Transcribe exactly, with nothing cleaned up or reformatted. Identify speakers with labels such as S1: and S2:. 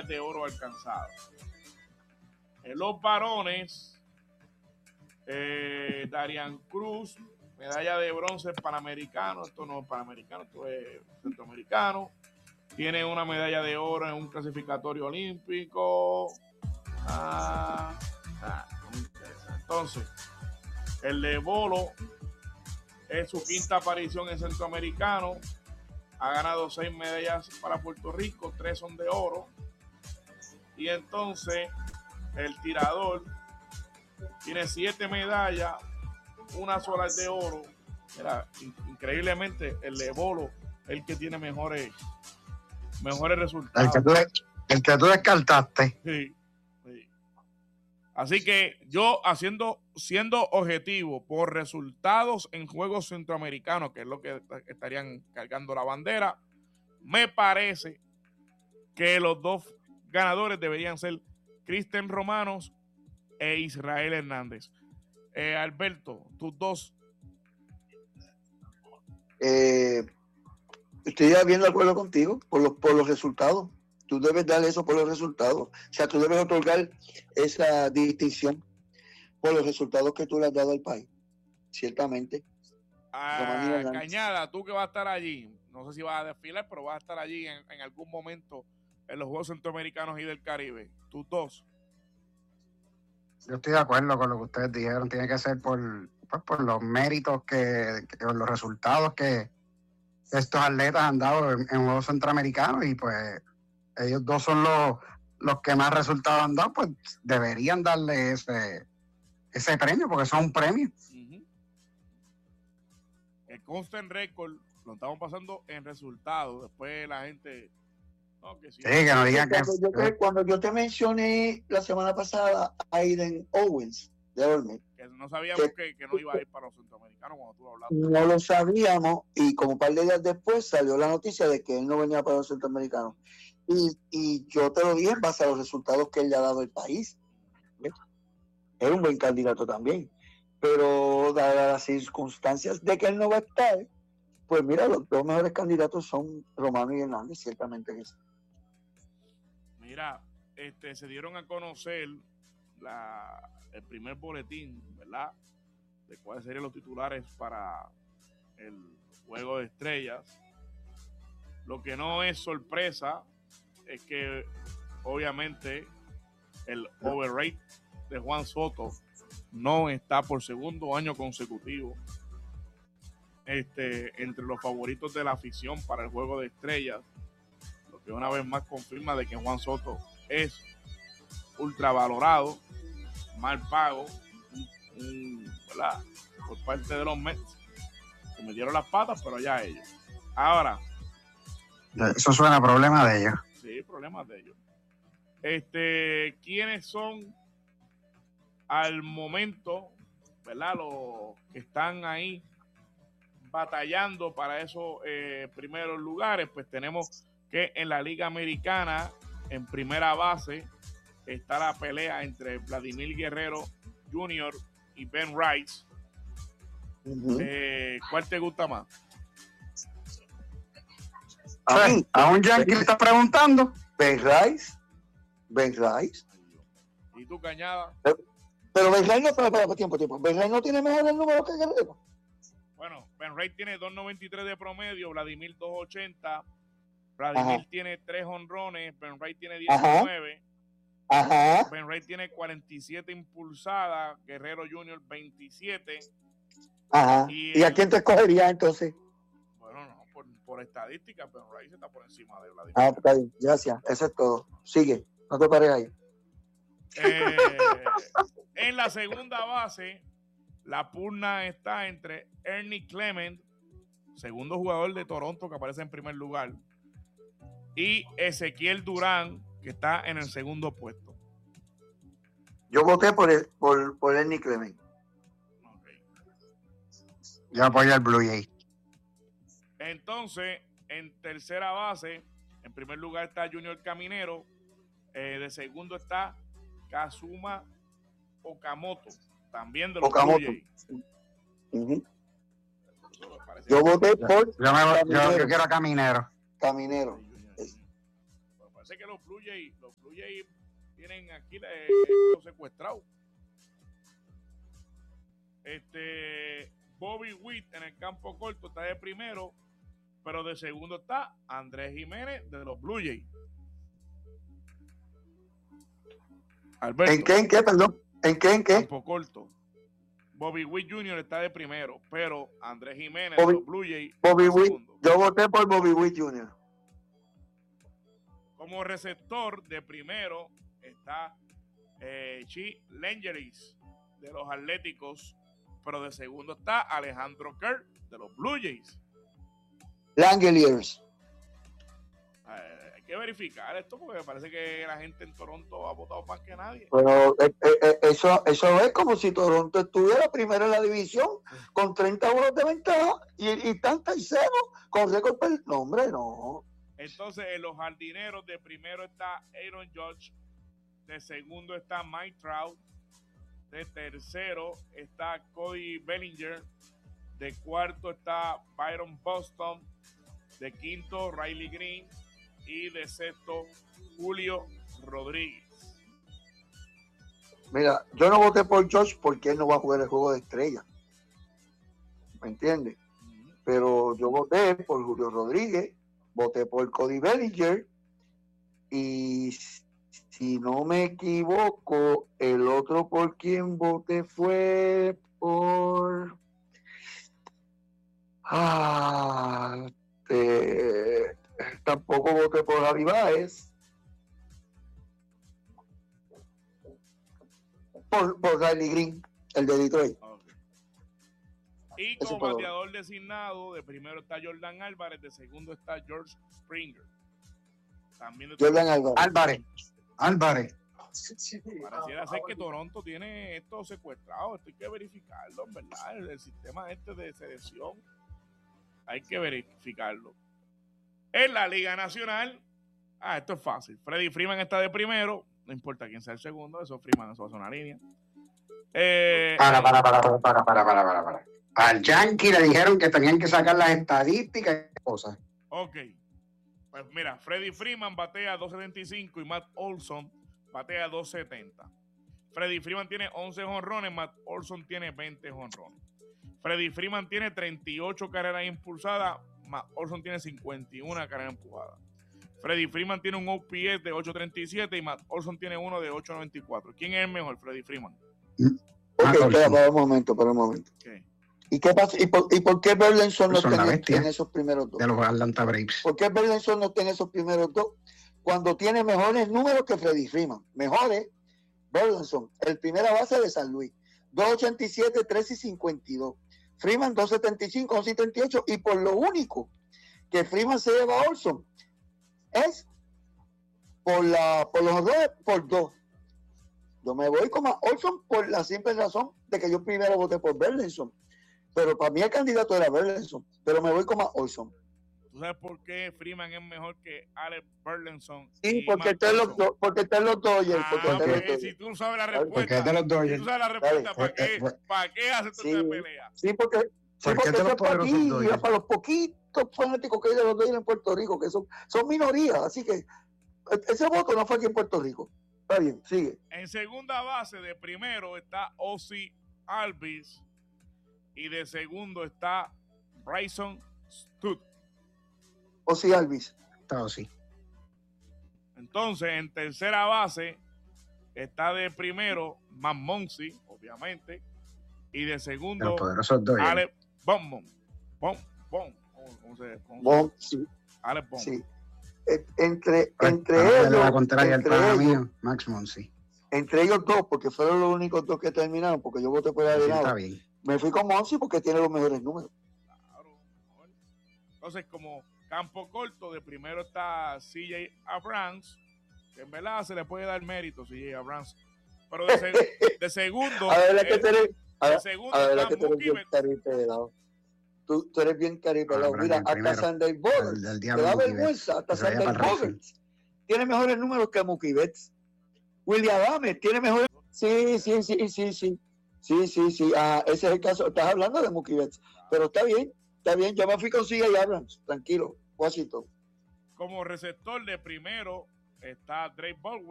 S1: medallas de oro alcanzadas. En los varones, eh, Darian Cruz, medalla de bronce panamericano, esto no es panamericano, esto es centroamericano. Tiene una medalla de oro en un clasificatorio olímpico. Ah, ah, entonces, el de Bolo es su quinta aparición en centroamericano. Ha ganado seis medallas para Puerto Rico, tres son de oro. Y entonces, el tirador tiene siete medallas, una sola es de oro. Mira, increíblemente, el de Bolo es el que tiene mejores, mejores resultados.
S2: El que tú, el que tú descartaste.
S1: Sí, sí. Así que yo haciendo, siendo objetivo por resultados en juegos centroamericanos, que es lo que estarían cargando la bandera, me parece que los dos ganadores deberían ser Cristian Romanos e Israel Hernández. Eh, Alberto, tus dos.
S3: Eh, estoy bien de acuerdo contigo por los, por los resultados. Tú debes dar eso por los resultados. O sea, tú debes otorgar esa distinción por los resultados que tú le has dado al país. Ciertamente.
S1: Ah, Cañada, tú que vas a estar allí, no sé si vas a desfilar, pero vas a estar allí en, en algún momento en los Juegos Centroamericanos y del Caribe. Tus dos.
S2: Yo estoy de acuerdo con lo que ustedes dijeron. Tiene que ser por, pues, por los méritos, que, que por los resultados que estos atletas han dado en, en Juegos Centroamericanos, y pues ellos dos son los, los que más resultados han dado, pues deberían darle ese, ese premio, porque son un premio.
S1: Uh-huh. El consta en récord, lo estamos pasando en resultados. Después la gente... No, que sí,
S2: sí, que no digan que...
S3: Cuando yo, te, cuando yo te mencioné la semana pasada a Aiden Owens de Olmec,
S1: que no sabíamos que, que, que no iba a ir para los centroamericanos cuando tú hablaste.
S3: No lo sabíamos, y como un par de días después salió la noticia de que él no venía para los centroamericanos. Y, y yo te lo dije en base a los resultados que él le ha dado al país. ¿Ves? Era un buen candidato también. Pero dadas las circunstancias de que él no va a estar, pues mira, los dos mejores candidatos son Romano y Hernández, ciertamente que sí.
S1: Mira, este, se dieron a conocer la, el primer boletín, ¿verdad? De cuáles serían los titulares para el Juego de Estrellas. Lo que no es sorpresa es que obviamente el overrate de Juan Soto no está por segundo año consecutivo este, entre los favoritos de la afición para el Juego de Estrellas, lo que una vez más confirma de que Juan Soto es ultravalorado, mal pago, un, ¿verdad? Por parte de los Mets, que me dieron las patas, pero ya ellos. Ahora,
S2: eso suena a problema de ellos.
S1: Sí, problemas de ellos. Este, ¿quiénes son al momento, ¿verdad? Los que están ahí batallando para esos eh, primeros lugares? Pues tenemos que en la Liga Americana, en primera base, está la pelea entre Vladimir Guerrero junior y Ben Rice. Uh-huh. Eh, ¿Cuál te gusta más?
S2: A, mí, a un yankee le está preguntando.
S3: Ben Rice. Ben Rice.
S1: ¿Y tú, Cañada?
S3: Pero, pero Ben Rice no, para, para, para, tiempo, tiempo. Ben Rice no tiene mejor el número que Guerrero.
S1: Bueno, Ben Rice tiene dos noventa y tres de promedio, Vladimir dos ochenta. Vladimir Ajá. tiene tres honrones, Ben Rice tiene diecinueve.
S3: Ajá. Ajá.
S1: Ben Rice tiene cuarenta y siete impulsadas, Guerrero junior veintisiete.
S3: Ajá. ¿Y, ¿Y a quién te escogerías entonces?
S1: Bueno, no, por, por estadística, Ben Rice está por encima de Vladimir.
S3: Ah, está bien, gracias. Eso es todo. Sigue, no te pares ahí.
S1: Eh, en la segunda base, la pugna está entre Ernie Clement, segundo jugador de Toronto que aparece en primer lugar, y Ezequiel Durán, que está en el segundo puesto.
S3: Yo voté por el, por, por Ernie Clement.
S1: Okay.
S2: Yo apoyo al Blue Jay.
S1: Entonces, en tercera base, en primer lugar está Junior Caminero, eh, de segundo está Kazuma Okamoto, también de los
S3: Okamoto.
S1: Blue Jays.
S3: Uh-huh. Yo voté por
S2: yo, me, yo, yo quiero a Caminero.
S3: Caminero.
S1: parece que los Blue Jays, los Blue Jays tienen aquí eh, los secuestrados. Este, Bobby Witt en el campo corto está de primero, pero de segundo está Andrés Jiménez de los Blue Jays. Alberto,
S3: ¿En qué, en qué, perdón? ¿En qué, en qué?
S1: Campo corto. Bobby Witt junior está de primero, pero Andrés Jiménez
S3: Bobby,
S1: de los Blue Jays
S3: Bobby
S1: está
S3: Witt,
S1: segundo.
S3: yo voté por Bobby Witt junior
S1: Como receptor de primero está eh, Chi Langeris de los Atléticos, pero de segundo está Alejandro Kirk de los Blue Jays.
S3: Langeliers.
S1: Eh, hay que verificar esto porque parece que la gente en Toronto ha votado más que nadie.
S3: Pero eh, eh, eso, eso es como si Toronto estuviera primero en la división con treinta juegos de ventaja y, y tanta y cero con récord. Per... No, hombre, no.
S1: Entonces, en los jardineros de primero está Aaron Judge, de segundo está Mike Trout, de tercero está Cody Bellinger, de cuarto está Byron Boston, de quinto Riley Green y de sexto Julio Rodríguez.
S3: Mira, yo no voté por Josh porque él no va a jugar el juego de estrella. ¿Me entiendes? Uh-huh. Pero yo voté por Julio Rodríguez, voté por Cody Bellinger y si no me equivoco, el otro por quien voté fue por... Ah, eh, tampoco voté por Javi Baez. Por, por Riley Green, el de Detroit.
S1: Okay. Y como bateador designado, de primero está Jordan Álvarez, de segundo está George Springer. También de
S3: Jordan Álvarez.
S2: Álvarez. Álvarez.
S1: Pareciera ser que Toronto tiene esto secuestrado. Esto hay que verificarlo, ¿verdad? El, el sistema este de selección hay que verificarlo. En la Liga Nacional, ah, esto es fácil. Freddie Freeman está de primero, no importa quién sea el segundo, eso Freeman, eso es una línea. Eh,
S2: para, para, para, para, para, para, para, para, para. Al Yankee le dijeron que tenían que sacar las estadísticas y cosas.
S1: Ok. Pues mira, Freddie Freeman batea dos setenta y cinco y Matt Olson batea dos setenta. Freddie Freeman tiene once jonrones, Matt Olson tiene veinte jonrones. Freddie Freeman tiene treinta y ocho carreras impulsadas, Matt Olson tiene cincuenta y una carreras empujadas. Freddie Freeman tiene un O P S de ocho treinta y siete y Matt Olson tiene uno de ocho noventa y cuatro. ¿Quién es el mejor, Freddie Freeman?
S3: Ok, espera, para un momento, para un momento.
S1: Okay.
S3: ¿Y qué pasa? ¿Y por, y por qué Burleson no está en esos primeros dos?
S2: De los Atlanta Braves.
S3: ¿Por qué Burleson no está en esos primeros dos? Cuando tiene mejores números que Freddie Freeman. Mejores, Burleson, el primera base de San Luis. dos ochenta y siete, trece y cincuenta y dos. Freeman dos setenta y cinco, once setenta y ocho. Y por lo único que Freeman se lleva a Olson es por, la, por los dos, por dos. Yo me voy como a Olson por la simple razón de que yo primero voté por Burleson. Pero para mí el candidato era Burleson, pero me voy como a Olson.
S1: ¿Tú sabes por qué Freeman es mejor que Alex Burleson?
S3: Sí, porque está en los, porque está en los Dodgers.
S1: Ah,
S3: porque
S1: okay.
S3: los Dodgers.
S1: Si tú sabes la respuesta,
S2: porque es de los Dodgers.
S1: Si tú sabes la respuesta,
S3: Vale.
S1: ¿para qué,
S2: Eh, eh,
S1: ¿para qué haces
S3: sí,
S1: esta pelea?
S3: Sí, porque, sí,
S2: ¿Por
S3: porque
S2: qué
S3: eso es para aquí,
S2: Dodgers?
S3: para los poquitos fanáticos que hay de los Dodgers en Puerto Rico, que son, son minorías, así que ese voto no fue aquí en Puerto Rico. Está bien, sigue.
S1: En segunda base de primero está Ozzy Albies y de segundo está Bryson Stott.
S3: Ozzy Albies.
S2: Todo sí.
S1: Entonces, en tercera base está de primero Matt Muncy, obviamente, y de segundo
S2: Los poderosos Dodgers.
S1: Alex Bombom. Bom, bom, ¿cómo se cómo
S3: Bon, sí,
S1: Alex Bombom.
S3: sí. Eh, entre
S2: Pues,
S3: entre
S2: para darle
S3: ellos,
S2: la contraria al
S3: entre
S2: pana
S3: ellos,
S2: mío, Max Muncy.
S3: entre ellos dos, porque fueron los únicos dos que terminaron, porque yo voté por
S2: Sí,
S3: Arenado.
S2: está bien.
S3: Me fui con Monsi porque tiene los mejores números.
S1: Claro. Entonces, como campo corto, de primero está C J Abrams, que en verdad se le puede dar mérito a C J Abrams. Pero de, seg- de segundo,
S3: A ver, es que
S1: eh,
S3: tú eres, a
S1: de
S3: ver,
S1: segundo
S3: a ver, es
S1: está
S3: que tú eres
S1: Mookie
S3: bien
S1: Betts.
S3: caripelado. Tú, tú eres bien caripelado.
S2: Ah,
S3: Mira,
S2: Brandon
S3: hasta
S2: primero.
S3: Sandy
S2: El,
S3: Bogarts,
S2: del
S3: te
S2: diablo
S3: da
S2: Mookie
S3: vergüenza,
S2: Betts.
S3: hasta
S2: Que se vaya
S3: Sandy
S2: para el Racing.
S3: Bogarts tiene mejores números que Mookie Betts. William Adams tiene mejores. Sí, sí, sí, sí, sí. Sí, sí, sí. Ah, ese es el caso. Estás hablando de Mookie Betts. Pero está bien, está bien. Yo me fui con C J Abrams. Tranquilo, Washington.
S1: Como receptor de primero está Drake Baldwin.